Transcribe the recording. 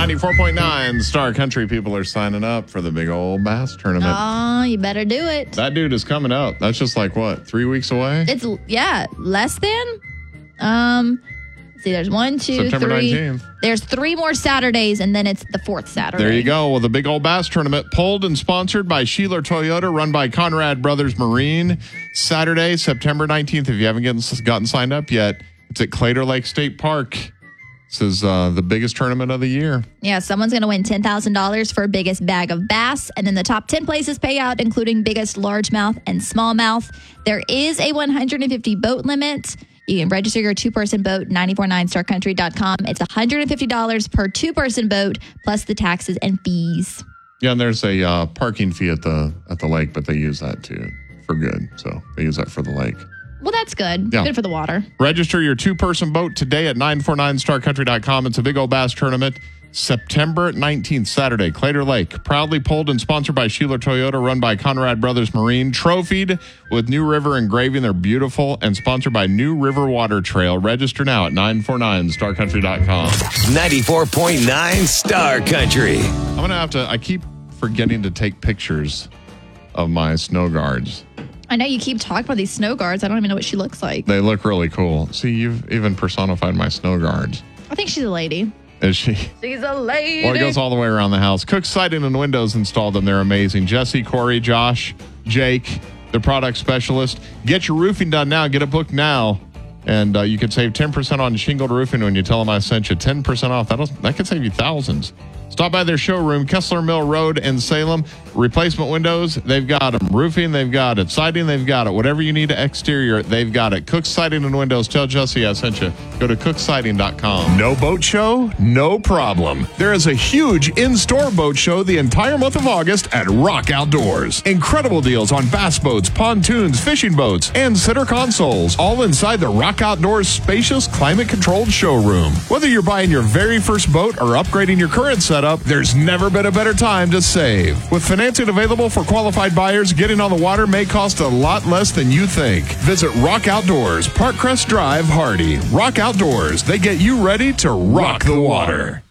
94.9 Star Country people are signing up for the big old bass tournament. Oh, you better do it. That dude is coming up. That's just like, what, 3 weeks away? It's, less than. See, there's 1, 2, September 3. 19th. There's 3 more Saturdays, and then it's the 4th Saturday. There you go. Well, the big old bass tournament, pulled and sponsored by Sheeler Toyota, run by Conrad Brothers Marine. Saturday, September 19th. If you haven't gotten signed up yet, it's at Claytor Lake State Park. This is the biggest tournament of the year. Yeah, someone's going to win $10,000 for biggest bag of bass. And then the top 10 places pay out, including biggest largemouth and smallmouth. There is a 150 boat limit. You can register your 2-person boat, 949starcountry.com. It's $150 per 2-person boat, plus the taxes and fees. Yeah, and there's a parking fee at the lake, but they use that too for good. So they use that for the lake. Well, that's good. Yeah. Good for the water. Register your 2-person boat today at 949starcountry.com. It's a big old bass tournament. September 19th, Saturday, Claytor Lake. Proudly pulled and sponsored by Sheeler Toyota, run by Conrad Brothers Marine. Trophied with New River engraving. They're beautiful. And sponsored by New River Water Trail. Register now at 949starcountry.com. 94.9 Star Country. I'm going to have to, I keep forgetting to take pictures of my snow guards. I know you keep talking about these snow guards. I don't even know what she looks like. They look really cool. See, you've even personified my snow guards. I think she's a lady. Is she? She's a lady. Well, it goes all the way around the house. Cook Siding and Windows installed them. They're amazing. Jesse, Corey, Josh, Jake, the product specialist. Get your roofing done now. Get it booked now. And you can save 10% on shingled roofing when you tell them I sent you. 10% off. That could save you thousands. Stop by their showroom, Kessler Mill Road in Salem. Replacement windows, they've got them. Roofing, they've got it. Siding, they've got it. Whatever you need to exterior, they've got it. Cook Siding and Windows. Tell Jesse I sent you. Go to cooksiding.com. No boat show? No problem. There is a huge in-store boat show the entire month of August at Rock Outdoors. Incredible deals on bass boats, pontoons, fishing boats, and center consoles, all inside the Rock Outdoors spacious, climate-controlled showroom. Whether you're buying your very first boat or upgrading your current setup, there's never been a better time to save. With financing available for qualified buyers, getting on the water may cost a lot less than you think. Visit Rock Outdoors, Park Crest Drive, Hardy. Rock Outdoors, they get you ready to rock the water.